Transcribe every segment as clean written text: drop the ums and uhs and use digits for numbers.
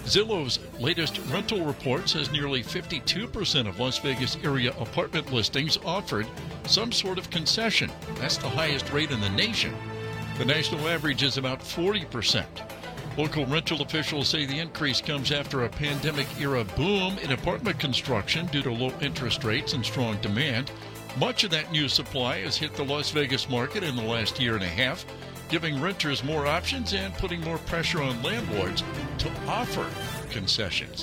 Zillow's latest rental report says nearly 52% of Las Vegas area apartment listings offered some sort of concession. That's the highest rate in the nation. The national average is about 40%. Local rental officials say the increase comes after a pandemic-era boom in apartment construction due to low interest rates and strong demand. Much of that new supply has hit the Las Vegas market in the last year and a half, giving renters more options and putting more pressure on landlords to offer concessions.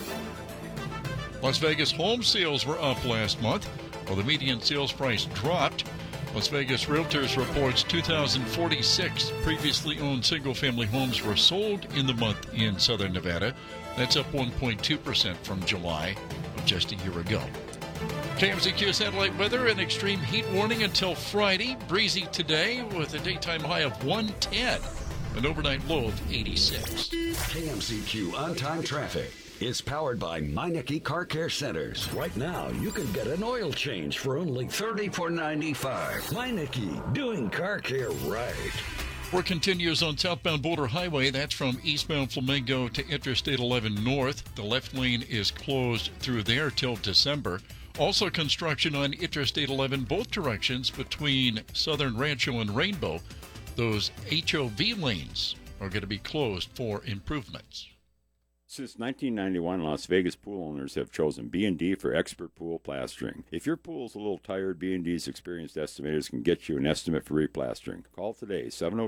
Las Vegas home sales were up last month, while the median sales price dropped. Las Vegas Realtors reports 2,046 previously owned single-family homes were sold in the month in southern Nevada. That's up 1.2% from July of just a year ago. KMZQ satellite weather, an extreme heat warning until Friday. Breezy today with a daytime high of 110, an overnight low of 86. KMZQ on-time traffic is powered by Meineke Car Care Centers. Right now, you can get an oil change for only $34.95. Meineke, doing car care right. Work continues on southbound Boulder Highway. That's from eastbound Flamingo to Interstate 11 North. The left lane is closed through there till December. Also construction on Interstate 11 both directions between Southern Rancho and Rainbow. Those HOV lanes are going to be closed for improvements. Since 1991, Las Vegas pool owners have chosen B&D for expert pool plastering. If your pool's a little tired, B&D's experienced estimators can get you an estimate for replastering. Call today,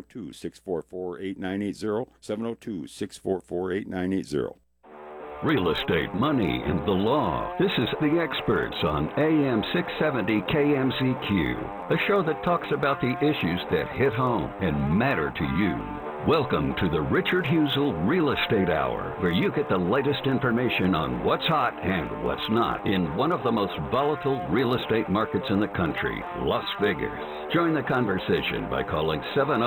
702-644-8980, 702-644-8980. Real estate, money, and the law. This is The Experts on AM 670 KMZQ, a show that talks about the issues that hit home and matter to you. Welcome to the Richard Husel Real Estate Hour, where you get the latest information on what's hot and what's not in one of the most volatile real estate markets in the country, Las Vegas. Join the conversation by calling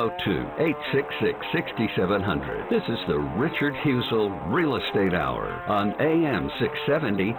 702-866-6700. This is the Richard Husel Real Estate Hour on AM 670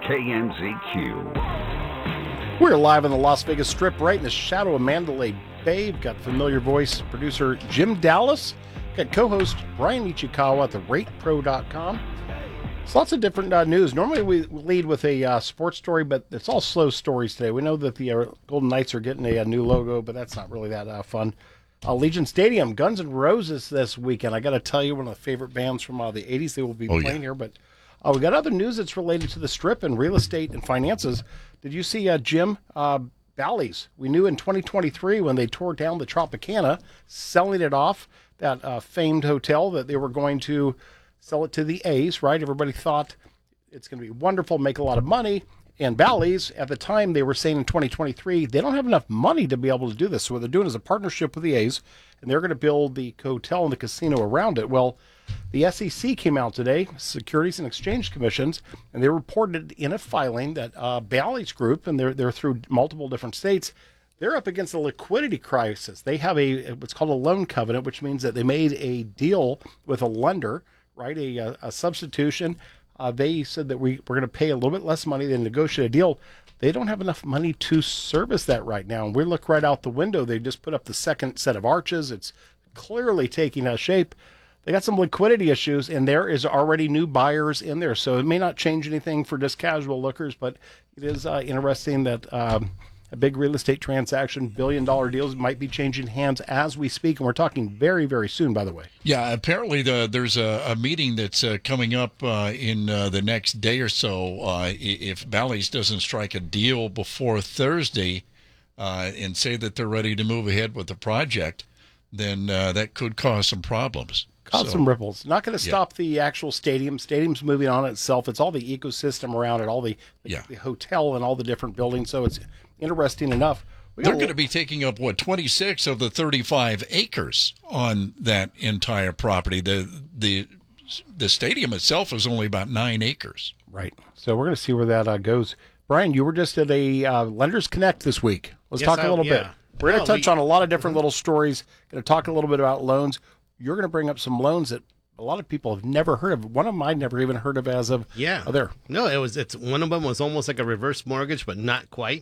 KMZQ. We're live on the Las Vegas Strip, right in the shadow of Mandalay Bay. We've got familiar voice producer Jim Dallas. Got co-host Brian Ichikawa at theratepro.com. There's lots of different news. Normally we lead with a sports story, but it's all slow stories today. We know that the Golden Knights are getting a new logo, but that's not really that fun. Legion Stadium, Guns N' Roses this weekend. I got to tell you, one of the favorite bands from the 80s. They will be playing here. But we got other news that's related to the Strip and real estate and finances. Did you see, Jim, Bally's? We knew in 2023 when they tore down the Tropicana, selling it off, that famed hotel, that they were going to sell it to the A's, right? Everybody thought it's going to be wonderful, make a lot of money. And Bally's, at the time, they were saying in 2023, they don't have enough money to be able to do this. So what they're doing is a partnership with the A's, and they're going to build the hotel and the casino around it. Well, the SEC came out today, Securities and Exchange Commissions, and they reported in a filing that Bally's Group, and they're through multiple different states, they're up against a liquidity crisis. They have what's called a loan covenant, which means that they made a deal with a lender, right? A substitution. They said that we're going to pay a little bit less money than negotiate a deal. They don't have enough money to service that right now. And we look right out the window. They just put up the second set of arches. It's clearly taking a shape. They got some liquidity issues, and there is already new buyers in there. So it may not change anything for just casual lookers, but it is interesting that a big real estate transaction, billion-dollar deals, might be changing hands as we speak, and we're talking very, very soon, by the way. Yeah, apparently there's a meeting that's coming up in the next day or so. If Bally's doesn't strike a deal before Thursday and say that they're ready to move ahead with the project, then that could cause some problems. Cause some ripples. Not going to stop the actual stadium. Stadium's moving on itself. It's all the ecosystem around it, all the hotel and all the different buildings. So it's interesting enough. They're going to be taking up, 26 of the 35 acres on that entire property. The stadium itself is only about 9 acres. Right. So we're going to see where that goes. Brian, you were just at a Lenders Connect this week. Let's talk a little bit. We're going to touch on a lot of different little stories. Going to talk a little bit about loans. You're going to bring up some loans that a lot of people have never heard of. One of them I'd never even heard of as of there. No, it's one of them was almost like a reverse mortgage, but not quite.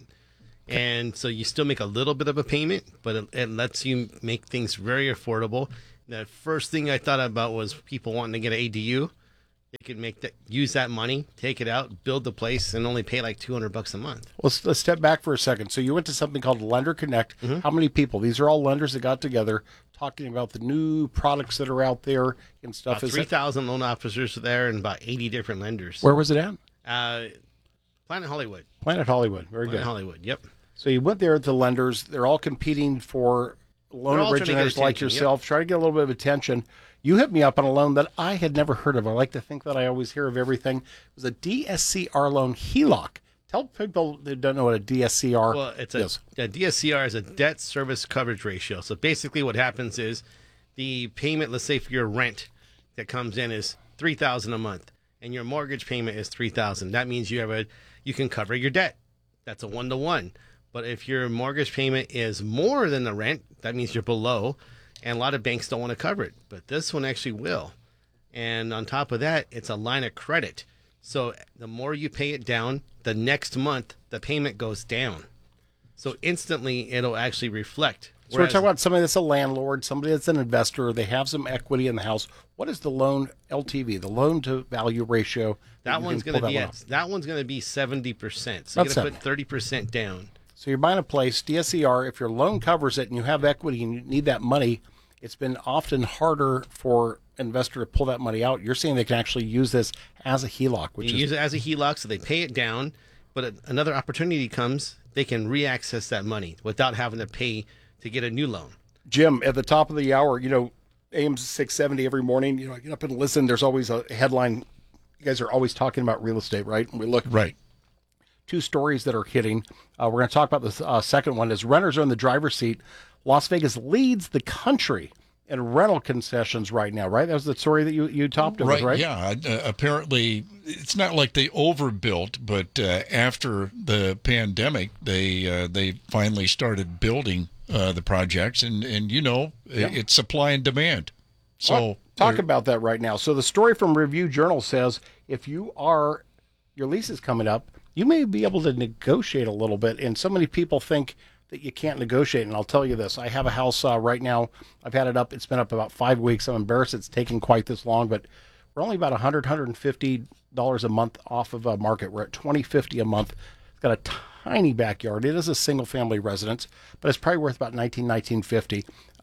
And so you still make a little bit of a payment, but it lets you make things very affordable. The first thing I thought about was people wanting to get an ADU, they could use that money, take it out, build the place, and only pay like $200 a month. Let's step back for a second. So you went to something called Lender Connect. How many people? These are all lenders that got together talking about the new products that are out there and stuff. About 3,000 loan officers there and about 80 different lenders. Where was it at? Planet Hollywood. Planet Hollywood. Very Planet good. Hollywood, yep. So you went there at the lenders. They're all competing for loan all trying to get originators like attention, yourself, try to get a little bit of attention. You hit me up on a loan that I had never heard of. I like to think that I always hear of everything. It was a DSCR loan HELOC. Tell people that don't know what a DSCR is. A DSCR is a debt service coverage ratio. So basically what happens is the payment, let's say for your rent that comes in is $3,000 a month and your mortgage payment is $3,000. That means you can cover your debt. That's a 1-to-1. But if your mortgage payment is more than the rent, that means you're below. And a lot of banks don't want to cover it, but this one actually will. And on top of that, it's a line of credit. So the more you pay it down, the next month, the payment goes down. So instantly, it'll actually reflect. So we're talking about somebody that's a landlord, somebody that's an investor. They have some equity in the house. What is the loan LTV, the loan to value ratio? That one's going to be 70%. So you're going to put 30% down. So you're buying a place, DSCR, if your loan covers it and you have equity and you need that money, it's been often harder for an investor to pull that money out. You're saying they can actually use this as a HELOC. Use it as a HELOC, so they pay it down, but another opportunity comes, they can reaccess that money without having to pay to get a new loan. Jim, at the top of the hour, AM 670 every morning, I get up and listen. There's always a headline. You guys are always talking about real estate, right? And we look Right. Two stories that are hitting. We're going to talk about the second one. As renters are in the driver's seat, Las Vegas leads the country in rental concessions right now, right? That was the story that you topped with, right? Yeah. Apparently, it's not like they overbuilt, but after the pandemic, they finally started building the projects, and it's supply and demand. So talk about that right now. So the story from Review Journal says if your lease is coming up, you may be able to negotiate a little bit. And so many people think that you can't negotiate. And I'll tell you this, I have a house right now. I've had it up. It's been up about 5 weeks. I'm embarrassed it's taken quite this long, but we're only about $150 a month off of a market. We're at $2,050 a month. It's got a tiny backyard. It is a single family residence, but it's probably worth about $1,950.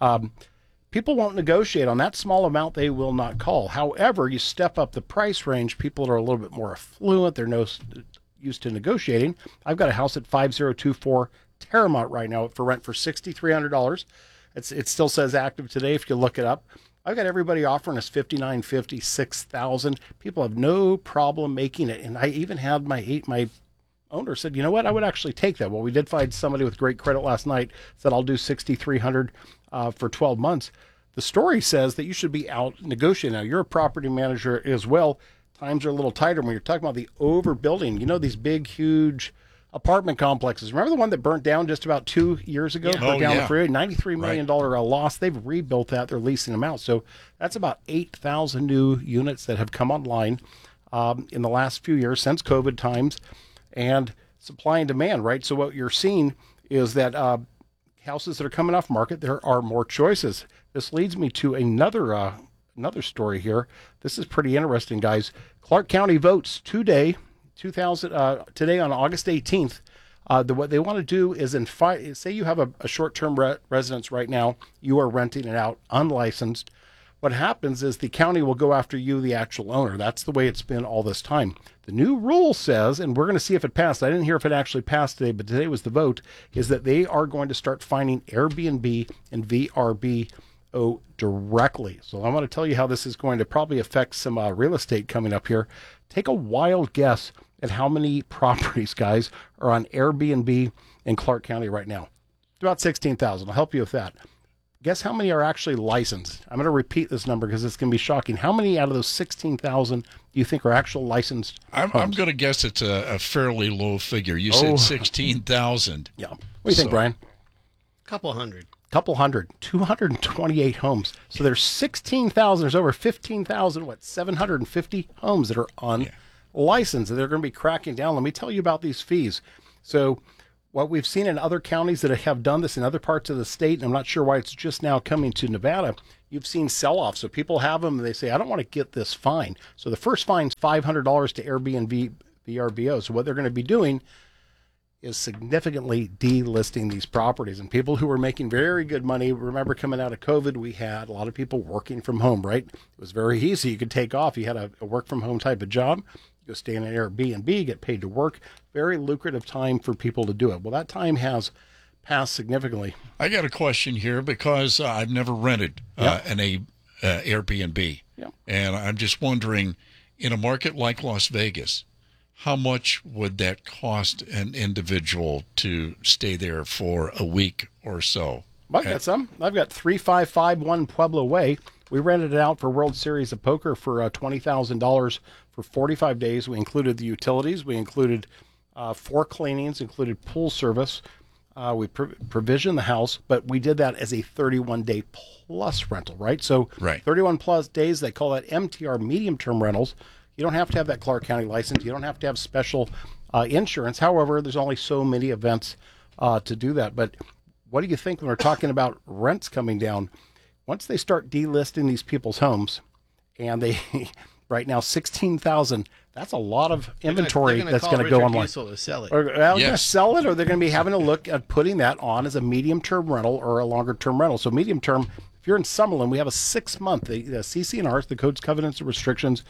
People won't negotiate on that small amount. They will not call. However, you step up the price range. People that are a little bit more affluent, they're used to negotiating. I've got a house at 5024 Terramont right now for rent for $6,300. It still says active today if you look it up. I've got everybody offering us $5,950, $6,000. People have no problem making it. And I even had my owner said, you know what, I would actually take that. Well, we did find somebody with great credit last night, said I'll do $6,300 for 12 months. The story says that you should be out negotiating. Now, you're a property manager as well. Times are a little tighter when you're talking about the overbuilding. These big, huge apartment complexes. Remember the one that burnt down just about 2 years ago? Yeah. Burnt down the freeway, $93 million loss. They've rebuilt that. They're leasing them out. So that's about 8,000 new units that have come online in the last few years since COVID times, and supply and demand, right? So what you're seeing is that houses that are coming off market, there are more choices. This leads me to another story here. This is pretty interesting, guys. Clark County votes today on August 18th. What they want to do is, say you have a short-term residence right now, you are renting it out unlicensed. What happens is the county will go after you, the actual owner. That's the way it's been all this time. The new rule says, and we're going to see if it passed. I didn't hear if it actually passed today, but today was the vote, is that they are going to start fining Airbnb and VRBO directly. So I want to tell you how this is going to probably affect some real estate coming up here. Take a wild guess at how many properties, guys, are on Airbnb in Clark County right now. About 16,000. I'll help you with that. Guess how many are actually licensed? I'm going to repeat this number because it's going to be shocking. How many out of those 16,000 do you think are actual licensed I'm going to guess it's a fairly low figure. You said 16,000. Yeah. What do you think, Brian? Couple hundred. 228 homes. So there's 16,000. There's over 15,000, 750 homes that are unlicensed. And they're going to be cracking down. Let me tell you about these fees. So what we've seen in other counties that have done this in other parts of the state, and I'm not sure why it's just now coming to Nevada, you've seen sell-offs. So people have them, and they say, I don't want to get this fine. So the first fine is $500 to Airbnb VRBO. So what they're going to be doing is significantly delisting these properties. And people who were making very good money, remember coming out of COVID, we had a lot of people working from home, right? It was very easy. You could take off. You had a work from home type of job. You go stay in an Airbnb, get paid to work. Very lucrative time for people to do it. Well, that time has passed significantly. I got a question here because I've never rented an Airbnb. Yeah. And I'm just wondering, in a market like Las Vegas, how much would that cost an individual to stay there for a week or so? I've got some. I've got 3551 Pueblo Way. We rented it out for World Series of Poker for $20,000 for 45 days. We included the utilities. We included 4 cleanings, included pool service. We provisioned the house, but we did that as a 31-day plus rental, right? So 31 plus days, they call that MTR, medium-term rentals. You don't have to have that Clark County license. You don't have to have special insurance. However, there's only so many events to do that. But what do you think when we're talking about rents coming down? Once they start delisting these people's homes, and they right now 16,000, that's a lot of inventory that's going to go online. To sell it. Or going to sell it, or they're going to be having a look at putting that on as a medium-term rental or a longer-term rental. So medium-term, if you're in Summerlin, we have a 6-month. The CC&Rs, the Codes, Covenants, and Restrictions,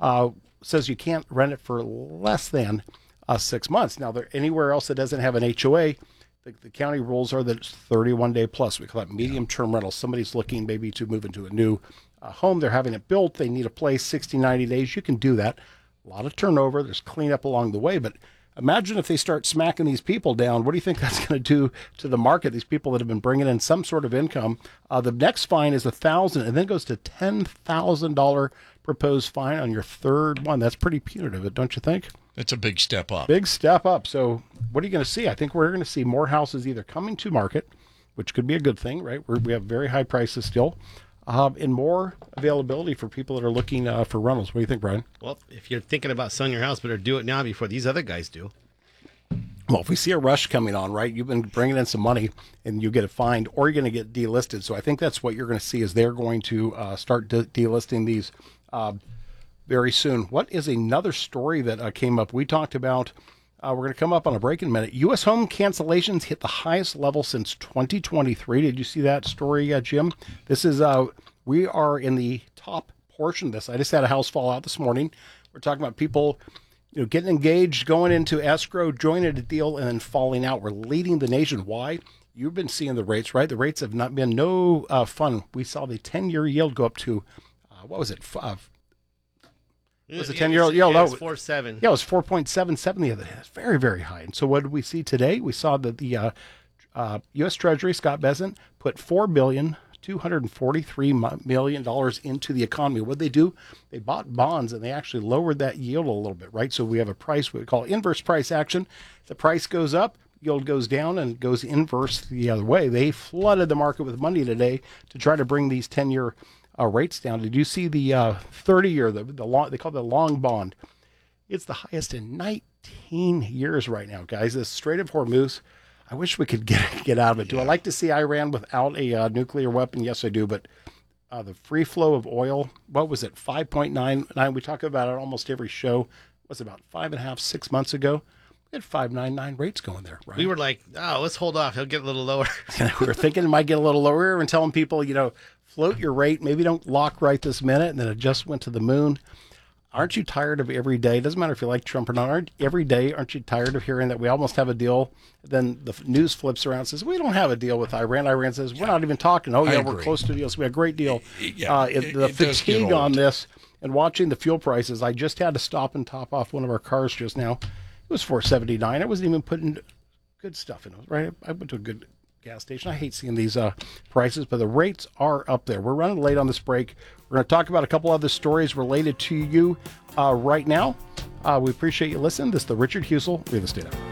says you can't rent it for less than 6 months. Now, anywhere else that doesn't have an HOA, the county rules are that it's 31-day plus. We call that medium-term rental. Somebody's looking maybe to move into a new home. They're having it built. They need a place, 60, 90 days. You can do that. A lot of turnover. There's cleanup along the way. But imagine if they start smacking these people down. What do you think that's going to do to the market, these people that have been bringing in some sort of income? The next fine is $1,000, and then goes to $10,000 proposed fine on your third one. That's pretty punitive, don't you think? That's a big step up. Big step up. So what are you going to see? I think we're going to see more houses either coming to market, which could be a good thing, right? We have very high prices still, and more availability for people that are looking for rentals. What do you think, Brian? Well, if you're thinking about selling your house, better do it now before these other guys do. Well, if we see a rush coming on, right, you've been bringing in some money and you get it fined, or you're going to get delisted. So I think that's what you're going to see is they're going to start delisting these very soon. What is another story that came up? We talked about, we're going to come up on a break in a minute. U.S. home cancellations hit the highest level since 2023. Did you see that story, Jim? This is, we are in the top portion of this. I just had a house fall out this morning. We're talking about people, getting engaged, going into escrow, joining a deal, and then falling out. We're leading the nation. Why? You've been seeing the rates, right? The rates have not been no fun. We saw the 10-year yield go up to, what was it? Was the 10-year yield? It was 4.7. Yeah, it was 4.77 the other day. That's very, very high. And so what did we see today? We saw that the U.S. Treasury, Scott Bessent, put $4.243 billion into the economy. What did they do? They bought bonds, and they actually lowered that yield a little bit, right? So we have a price we call inverse price action. The price goes up, yield goes down, and goes inverse the other way. They flooded the market with money today to try to bring these 10-year rates down. Did you see the 30-year, the long, they call it the long bond? It's the highest in 19 years right now, guys. The Strait of Hormuz, I wish we could get out of it. Do I like to see Iran without a nuclear weapon? Yes, I do. But the free flow of oil, what was it, 5.99? We talk about it almost every show. Was it about 5.5, 6 months ago? We had 5.99 rates going there, right? We were like, let's hold off. He'll get a little lower. We were thinking it might get a little lower and telling people, float your rate. Maybe don't lock right this minute. And then it just went to the moon. Aren't you tired of every day? It doesn't matter if you like Trump or not. Aren't you tired of hearing that we almost have a deal? Then the news flips around and says, we don't have a deal with Iran. Iran says, we're not even talking. Oh, yeah, we're close to deals. We have a great deal. The fatigue on this and watching the fuel prices, I just had to stop and top off one of our cars just now. It was $4.79. I wasn't even putting good stuff in it, right? I went to a good gas station. I hate seeing these prices, but the rates are up there. We're running late on this break. We're going to talk about a couple other stories related to you right now. We appreciate you listening. This is the Richard Husel Real Estate Hour.